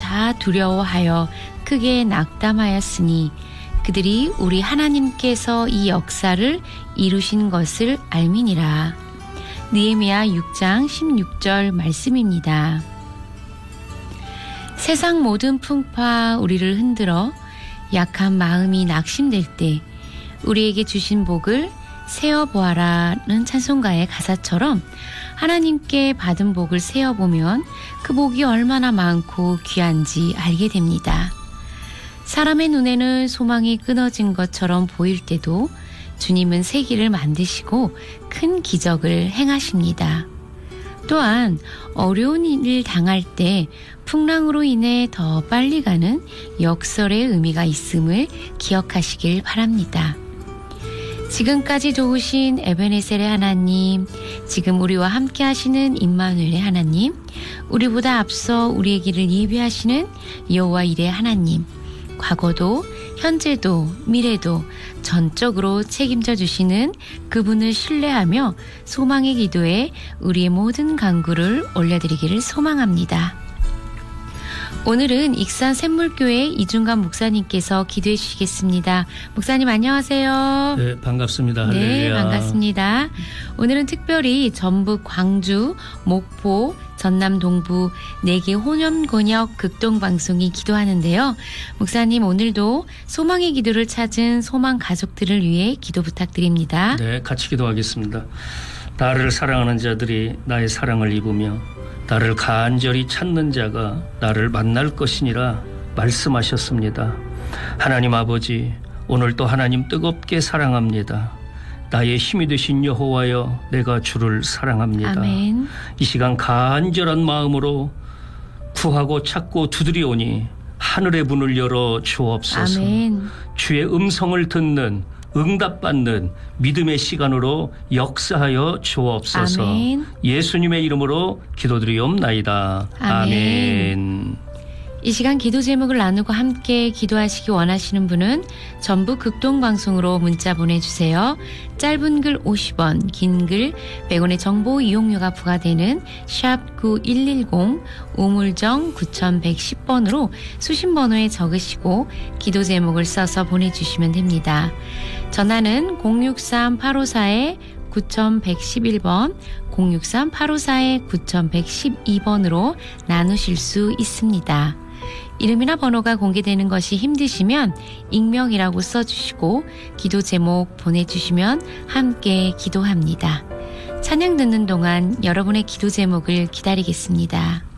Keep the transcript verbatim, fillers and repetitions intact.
다 두려워하여 크게 낙담하였으니 그들이 우리 하나님께서 이 역사를 이루신 것을 알미니라. 느헤미야 육 장 십육 절 말씀입니다. 세상 모든 풍파 우리를 흔들어 약한 마음이 낙심될 때 우리에게 주신 복을 세어보아라는 찬송가의 가사처럼 하나님께 받은 복을 세어보면 그 복이 얼마나 많고 귀한지 알게 됩니다. 사람의 눈에는 소망이 끊어진 것처럼 보일 때도 주님은 새 길을 만드시고 큰 기적을 행하십니다. 또한 어려운 일을 당할 때 풍랑으로 인해 더 빨리 가는 역설의 의미가 있음을 기억하시길 바랍니다. 지금까지 도우신 에베네셀의 하나님, 지금 우리와 함께 하시는 임마누엘의 하나님, 우리보다 앞서 우리의 길을 예비하시는 여호와 일의 하나님, 과거도 현재도 미래도 전적으로 책임져 주시는 그분을 신뢰하며 소망의 기도에 우리의 모든 간구를 올려드리기를 소망합니다. 오늘은 익산 샘물교회 이중관 목사님께서 기도해 주시겠습니다. 목사님 안녕하세요. 네, 반갑습니다. 네, 할렐루야. 반갑습니다. 오늘은 특별히 전북, 광주, 목포, 전남 동부 네 개 혼연곤역 극동방송이 기도하는데요. 목사님 오늘도 소망의 기도를 찾은 소망 가족들을 위해 기도 부탁드립니다. 네, 같이 기도하겠습니다. 나를 사랑하는 자들이 나의 사랑을 입으며 나를 간절히 찾는 자가 나를 만날 것이니라 말씀하셨습니다. 하나님 아버지, 오늘도 하나님 뜨겁게 사랑합니다. 나의 힘이 되신 여호와여, 내가 주를 사랑합니다. 아멘. 이 시간 간절한 마음으로 구하고 찾고 두드리오니 하늘의 문을 열어 주옵소서. 아멘. 주의 음성을 듣는 응답받는 믿음의 시간으로 역사하여 주옵소서. 아멘. 예수님의 이름으로 기도드리옵나이다. 아멘. 아멘. 이 시간 기도 제목을 나누고 함께 기도하시기 원하시는 분은 전북 극동방송으로 문자 보내주세요. 짧은 글 오십 원, 긴 글 백 원의 정보 이용료가 부과되는 샵 구일일공 우물정 구천백십 번으로 수신 번호에 적으시고 기도 제목을 써서 보내주시면 됩니다. 전화는 공육삼 팔오사 구천백십일 번, 공육삼 팔오사 구천백십이 번으로 나누실 수 있습니다. 이름이나 번호가 공개되는 것이 힘드시면 익명이라고 써주시고 기도 제목 보내주시면 함께 기도합니다. 찬양 듣는 동안 여러분의 기도 제목을 기다리겠습니다.